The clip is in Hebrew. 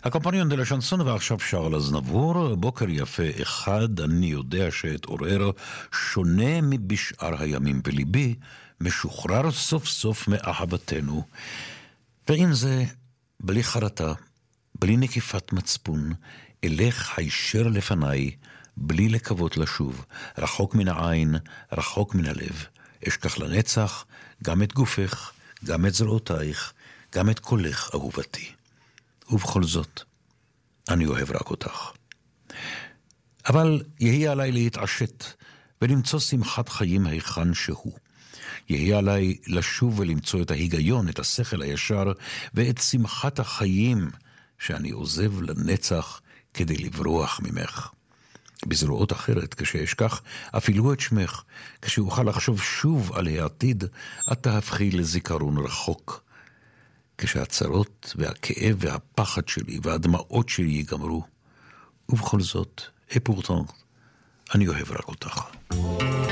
הקומפניון דה לה שנסון, ועכשיו שרל אזנבור. בוקר יפה אחד, אני יודע שאתעורר שונה מבשאר הימים, בליבי משוחרר סוף סוף מאהבתנו. ועם זה, בלי חרטה, בלי נקיפת מצפון, אלך הישר לפניי, בלי לקוות לשוב, רחוק מן העין, רחוק מן הלב. אשכח לנצח גם את גופך, גם את זרועותייך, גם את קולך, אהובתי. ובכל זאת, אני אוהב רק אותך. אבל יהיה עליי להתעשת ולמצוא שמחת חיים היכן שהוא. יהיה עליי לשוב ולמצוא את ההיגיון, את השכל הישר ואת שמחת החיים שאני עוזב לנצח כדי לברוח ממך. בזרועות אחרת, כשאשכח אפילו את שמך, כשאוכל לחשוב שוב על העתיד, את תהפכי לזיכרון רחוק. כשהצרות והכאב והפחד שלי והדמעות שלי ייגמרו, ובכל זאת, et pourtant, אני אוהב רק אותך.